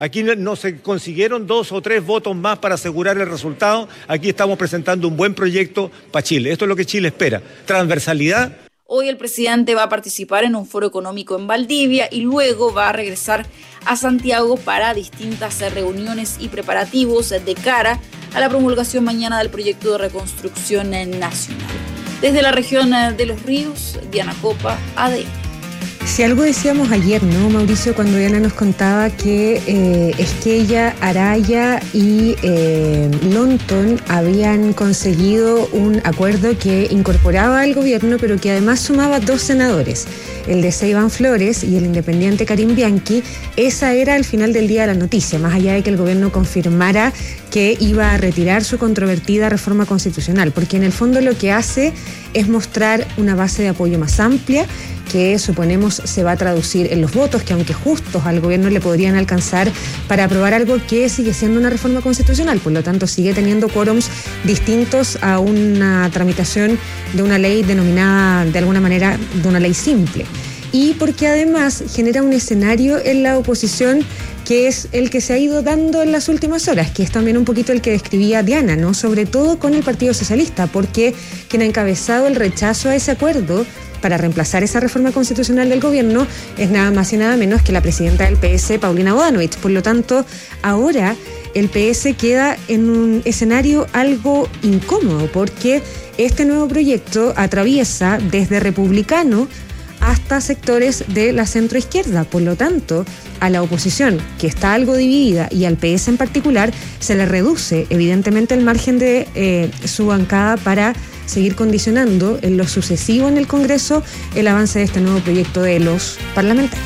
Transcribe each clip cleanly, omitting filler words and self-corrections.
Aquí no se consiguieron 2 o 3 votos más para asegurar el resultado. Aquí estamos presentando un buen proyecto para Chile. Esto es lo que Chile espera. Transversalidad. Hoy el presidente va a participar en un foro económico en Valdivia y luego va a regresar a Santiago para distintas reuniones y preparativos de cara a la promulgación mañana del proyecto de reconstrucción nacional. Desde la región de Los Ríos, Diana Copa, ADN. Si algo decíamos ayer, ¿no, Mauricio? Cuando Diana nos contaba que Esquella, Araya y Lonton habían conseguido un acuerdo que incorporaba al gobierno, pero que además sumaba 2 senadores, el de Iván Flores y el independiente Karim Bianchi. Esa era al final del día la noticia, más allá de que el gobierno confirmara que iba a retirar su controvertida reforma constitucional, porque en el fondo lo que hace es mostrar una base de apoyo más amplia, que suponemos se va a traducir en los votos, que aunque justos al gobierno le podrían alcanzar para aprobar algo que sigue siendo una reforma constitucional, por lo tanto sigue teniendo quórums distintos a una tramitación de una ley denominada de alguna manera de una ley simple. Y porque además genera un escenario en la oposición que es el que se ha ido dando en las últimas horas, que es también un poquito el que describía Diana, ¿no? Sobre todo con el Partido Socialista, porque quien ha encabezado el rechazo a ese acuerdo para reemplazar esa reforma constitucional del gobierno es nada más y nada menos que la presidenta del PS, Paulina Bodanovich. Por lo tanto, ahora el PS queda en un escenario algo incómodo, porque este nuevo proyecto atraviesa desde republicano hasta sectores de la centroizquierda. Por lo tanto, a la oposición, que está algo dividida, y al PS en particular, se le reduce evidentemente el margen de su bancada para seguir condicionando en lo sucesivo en el Congreso el avance de este nuevo proyecto de los parlamentarios.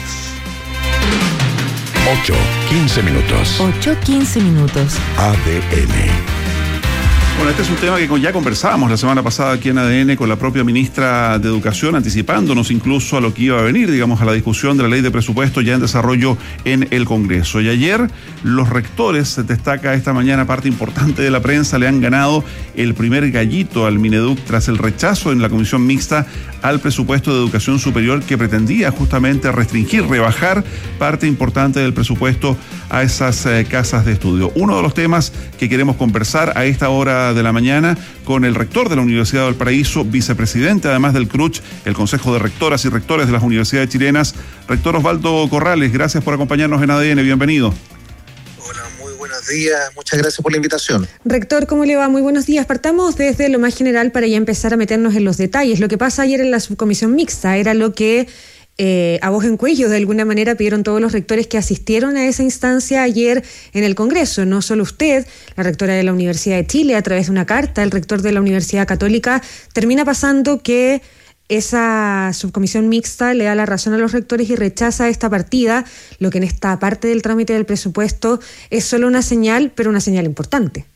8:15 minutos. 8:15 minutos. ADN. Bueno, este es un tema que ya conversábamos la semana pasada aquí en ADN con la propia ministra de Educación, anticipándonos incluso a lo que iba a venir, digamos, a la discusión de la ley de presupuesto ya en desarrollo en el Congreso. Y ayer los rectores, se destaca esta mañana parte importante de la prensa, le han ganado el primer gallito al Mineduc tras el rechazo en la comisión mixta al presupuesto de educación superior que pretendía justamente restringir, rebajar parte importante del presupuesto a esas casas de estudio. Uno de los temas que queremos conversar a esta hora de la mañana con el rector de la Universidad de Valparaíso, vicepresidente además del CRUCH, el Consejo de Rectoras y Rectores de las Universidades Chilenas, rector Osvaldo Corrales. Gracias por acompañarnos en ADN, bienvenido. Hola, muy buenos días, muchas gracias por la invitación. Rector, ¿cómo le va? Muy buenos días. Partamos desde lo más general para ya empezar a meternos en los detalles. Lo que pasa ayer en la subcomisión mixta era lo que a voz en cuello, de alguna manera, pidieron todos los rectores que asistieron a esa instancia ayer en el Congreso. No solo usted, la rectora de la Universidad de Chile, a través de una carta, el rector de la Universidad Católica. Termina pasando que esa subcomisión mixta le da la razón a los rectores y rechaza esta partida, lo que en esta parte del trámite del presupuesto es solo una señal, pero una señal importante.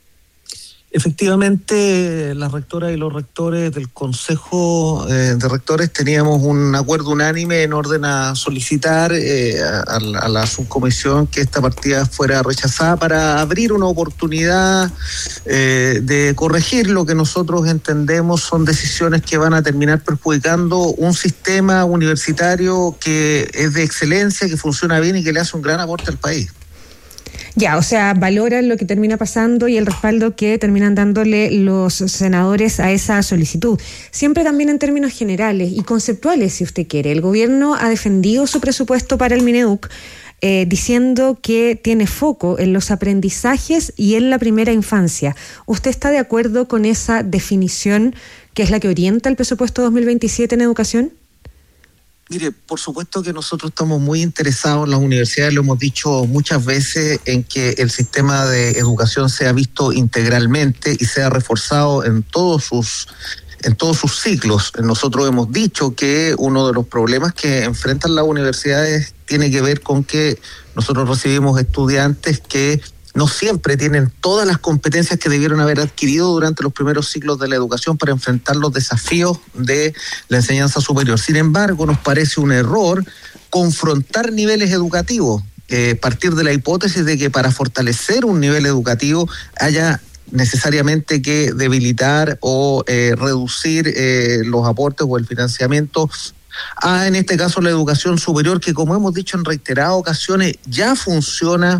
Efectivamente, la rectora y los rectores del Consejo de Rectores teníamos un acuerdo unánime en orden a solicitar a la subcomisión que esta partida fuera rechazada para abrir una oportunidad de corregir lo que nosotros entendemos son decisiones que van a terminar perjudicando un sistema universitario que es de excelencia, que funciona bien y que le hace un gran aporte al país. Ya, o sea, valoran lo que termina pasando y el respaldo que terminan dándole los senadores a esa solicitud. Siempre también en términos generales y conceptuales, si usted quiere. El gobierno ha defendido su presupuesto para el Mineduc, diciendo que tiene foco en los aprendizajes y en la primera infancia. ¿Usted está de acuerdo con esa definición que es la que orienta el presupuesto 2027 en educación? Mire, por supuesto que nosotros estamos muy interesados en las universidades, lo hemos dicho muchas veces, en que el sistema de educación sea visto integralmente y sea reforzado en todos sus ciclos. Nosotros hemos dicho que uno de los problemas que enfrentan las universidades tiene que ver con que nosotros recibimos estudiantes que no siempre tienen todas las competencias que debieron haber adquirido durante los primeros ciclos de la educación para enfrentar los desafíos de la enseñanza superior. Sin embargo, nos parece un error confrontar niveles educativos, partir de la hipótesis de que para fortalecer un nivel educativo haya necesariamente que debilitar o reducir los aportes o el financiamiento en este caso la educación superior, que como hemos dicho en reiteradas ocasiones, ya funciona